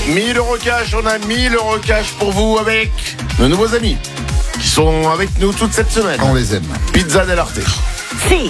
1000 € cash, on a 1000 € cash pour vous avec nos nouveaux amis qui sont avec nous toute cette semaine. On les aime. Pizza del Arte. Si.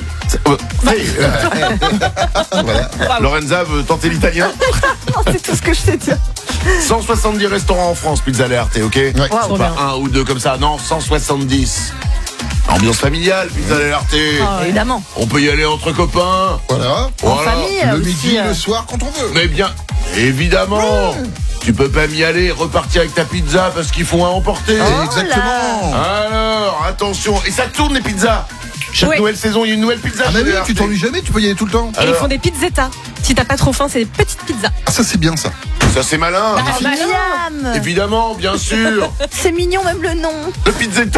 Voilà. Lorenza veut tenter l'italien. C'est tout ce que je sais dire. 170 restaurants en France, Pizza del Arte, ok? Ouais. Wow. Pas un ou deux comme ça, non, 170. Ambiance familiale, Pizza del Arte. Évidemment. On peut y aller entre copains. Voilà. En Voilà. famille Le aussi, midi, le soir, quand on veut. Mais bien, évidemment. Tu peux pas y aller, repartir avec ta pizza parce qu'ils font à emporter. Oh Exactement. Alors, attention. Et ça tourne les pizzas. Chaque Ouais. nouvelle saison, il y a une nouvelle pizza. Ah mais chez oui, Del Arte. tu t'ennuies jamais, tu peux y aller tout le temps. Et ils Alors. font des pizzetta. Si t'as pas trop faim, c'est des petites pizzas. Ah ça c'est bien ça. Ça, c'est malin. Miam. Évidemment, bien sûr. C'est mignon même le nom. Le pizzetta.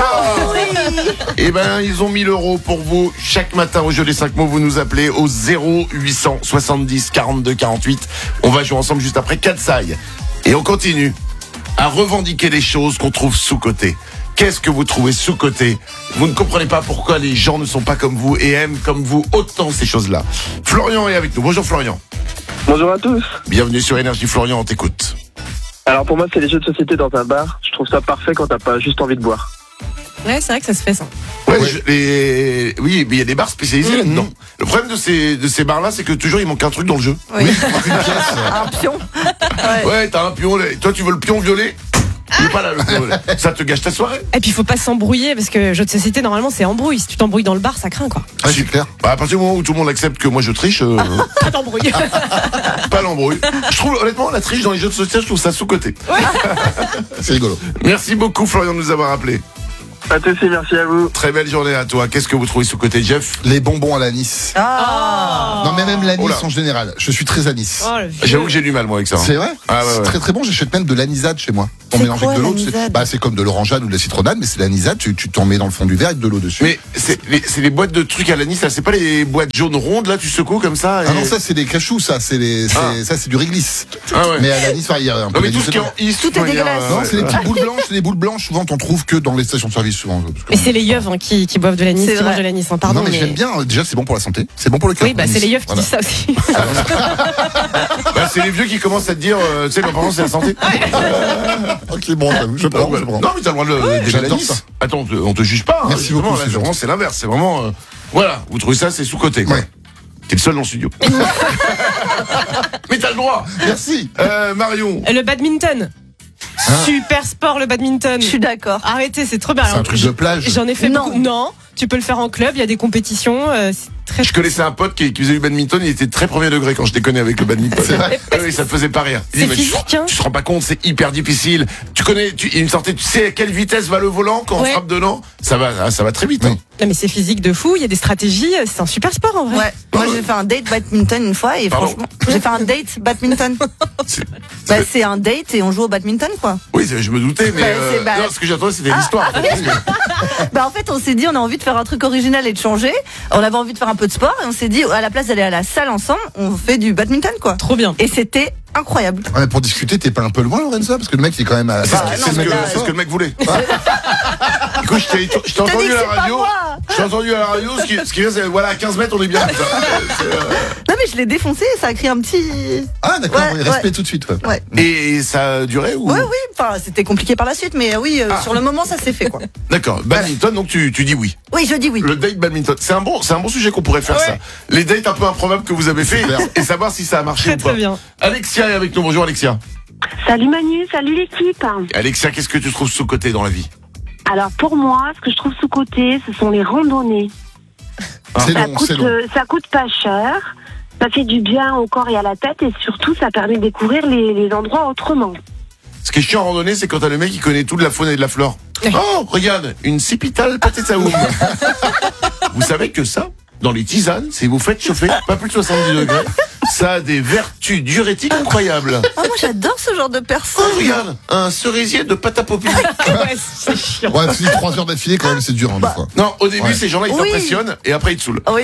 Eh ben, ils ont 1000 € pour vous. Chaque matin au jeu des 5 mots, vous nous appelez au 0800 70 42 48. On va jouer ensemble juste après Katsai. Et on continue à revendiquer les choses qu'on trouve sous-cotées. Qu'est-ce que vous trouvez sous-coté? Vous ne comprenez pas pourquoi les gens ne sont pas comme vous et aiment comme vous autant ces choses-là. Florian est avec nous. Bonjour Florian. Bonjour à tous. Bienvenue sur Énergie. Florian, on t'écoute. Alors pour moi, c'est les jeux de société dans un bar. Je trouve ça parfait quand t'as pas juste envie de boire. Ouais, c'est vrai que ça se fait ça. Ouais, Ouais. oui, mais il y a des bars spécialisés là-dedans. Le problème de ces bars-là, c'est que toujours il manque un truc dans le jeu. Oui, une pièce. Un pion. Ouais, t'as un pion. Toi, tu veux le pion violet? Il est pas là, le pion violet. Ça te gâche ta soirée. Et puis il faut pas s'embrouiller parce que jeu de société normalement c'est embrouille. Si tu t'embrouilles dans le bar, ça craint quoi. Ah c'est clair. Bah, à partir du moment où tout le monde accepte que moi je triche, Pas t'embrouiller. pas l'embrouille. Je trouve honnêtement la triche dans les jeux de société, je trouve ça sous-coté. C'est rigolo. Merci beaucoup Florian de nous avoir appelé. Pas de soucis, merci à vous. Très belle journée à toi. Qu'est-ce que vous trouvez sous-coté, Jeff? Les bonbons à l'anis. Ah. Non mais même l'anis Oh là. en général. Je suis très anis. Oh, le vieux. J'avoue que j'ai du mal moi avec ça. C'est vrai. Ah, ouais, C'est ouais. très très bon. J'achète même de l'anisade chez moi. On C'est mélange quoi, avec de l'eau. l'anisade C'est comme de l'orangeade ou de la citronnade, mais c'est l'anisade. Tu t'en mets dans le fond du verre avec de l'eau dessus. Mais c'est les boîtes de trucs à l'anis, là, c'est pas les boîtes jaunes rondes, là, tu secoues comme ça. Ah non, ça c'est des cachous, ça c'est ça c'est du réglisse. Ah ouais. Mais à l'anis, il y a un peu Non, mais tout d'anis ce qui est dedans. en is, Tout est dégueulasse. Non, c'est des petites boules blanches. Les boules blanches, souvent t'en trouves que dans les stations de service, souvent. Et c'est les yeux qui boivent de l'anis, C'est qui vrai. mangent de l'anis. Hein, pardon. Non mais j'aime bien. Déjà c'est bon pour la santé. C'est bon pour le cœur. Oui, bah c'est les yeux qui Voilà. disent ça aussi. Bah, c'est les vieux qui commencent à te dire, tu sais, l'important c'est la santé. Ok, bon, je prends. Non, mais t'as le droit de des j'adore l'anis. ça. Attends, on te juge pas. Merci justement, beaucoup, là, c'est vraiment, gentil. c'est l'inverse. C'est vraiment, voilà, vous trouvez ça, c'est sous-côté, quoi. Ouais. T'es le seul dans le studio. Mais t'as le droit. Merci. Marion. Le badminton. Super sport le badminton. Je suis d'accord. Arrêtez, c'est trop bien. C'est un truc de plage. J'en ai fait Non. beaucoup. Non, tu peux le faire en club, il y a des compétitions. C'est très. Je connaissais un pote qui faisait du badminton, il était très premier degré quand je déconnais avec le badminton. C'est vrai. Ah oui, ça te faisait pas rire. Il dit, C'est mais physique, hein. tu te rends pas compte, c'est hyper difficile. Il me sortait, tu sais à quelle vitesse va le volant quand on Ouais. frappe dedans? Ça va très vite. Hein. Non mais c'est physique de fou. Il y a des stratégies. C'est un super sport en vrai. Ouais. Moi j'ai fait un date badminton une fois et Pardon franchement, j'ai fait un date badminton. C'est- Bah, c'est un date et on joue au badminton quoi. Oui, je me doutais, mais Bah, non, ce que j'attendais, c'était l'histoire. Bah en fait on s'est dit on a envie de faire un truc original et de changer. On avait envie de faire un peu de sport et on s'est dit à la place d'aller à la salle ensemble, on fait du badminton quoi. Trop bien. Et c'était incroyable. Ouais, mais pour discuter, t'es pas un peu loin, Lorenza? Parce que le mec, il est quand même à. C'est non, ce mais que- là, c'est ce que le mec voulait. Écoute, je t'ai entendu dit que à c'est la pas radio. moi. Je t'ai entendu à la radio. Ce qui vient, c'est voilà, à 15 mètres, on est bien. Non mais je l'ai défoncé et ça a créé un petit. Ah, d'accord, Ouais, oui, respect ouais. tout de suite. Ouais. Ouais. Et ça a duré ou? Ouais oui, enfin c'était compliqué par la suite mais oui sur le moment ça s'est fait quoi. D'accord. Badminton, donc tu dis oui. Oui je dis oui. Le date badminton, c'est un bon sujet qu'on pourrait faire ça. Les dates un peu improbables que vous avez fait Super. et savoir si ça a marché Très ou pas. très bien. Alexia est avec nous. Bonjour Alexia. Salut Manu, salut l'équipe. Alexia, qu'est-ce que tu trouves sous-côté dans la vie? Alors pour moi, ce que je trouve sous-côté, ce sont les randonnées. C'est Ça long, coûte, c'est long. ça coûte pas cher, ça fait du bien au corps et à la tête et surtout ça permet de découvrir les endroits autrement. Ce qui est chiant en randonnée, c'est quand t'as le mec qui connaît tout de la faune et de la flore. Ouais. Oh, regarde, une cipital patetaoum. Vous savez que ça, dans les tisanes, si vous faites chauffer, pas plus de 70 degrés, ça a des vertus diurétiques incroyables. Ah, moi j'adore ce genre de Oh, personne. regarde, un cerisier de pâte à popper. Ouais, c'est chiant. Ouais, c'est 3 heures d'affilée, quand même, c'est dur, hein, des fois. Non, au début, Ouais. ces gens-là, ils Oui. t'impressionnent et après, ils te saoulent. Oui.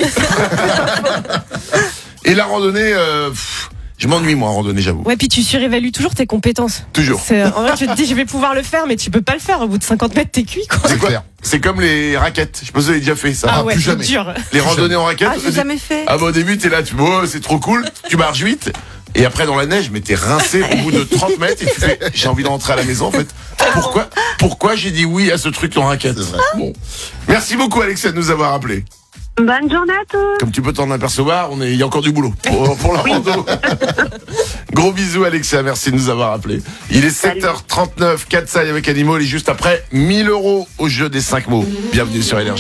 Et la randonnée, je m'ennuie, moi, en randonnée, j'avoue. Ouais, puis tu surévalues toujours tes compétences. Toujours. En vrai, tu te dis, je vais pouvoir le faire, mais tu peux pas le faire. Au bout de 50 mètres, t'es cuit, quoi. C'est quoi? clair. C'est comme les raquettes. Je sais pas si vous avez déjà fait ça. Ah ouais, plus c'est jamais. dur. Les randonnées en raquettes. Ah j'ai jamais fait. Ah bah au début t'es là, c'est trop cool, tu marches vite, Et après, dans la neige, mais t'es rincé au bout de 30 mètres et tu fais, j'ai envie de rentrer à la maison, en fait. Pourquoi j'ai dit oui à ce truc en raquette? Bon. Merci beaucoup, Alexia, de nous avoir appelé. Bonne journée à tous. Comme tu peux t'en apercevoir, il y a encore du boulot pour la rando. Gros bisous, Alexia, merci de nous avoir appelé. Il est 7h39, Katsai avec Animal et juste après, 1000 € au jeu des 5 mots. Bienvenue sur Énergie.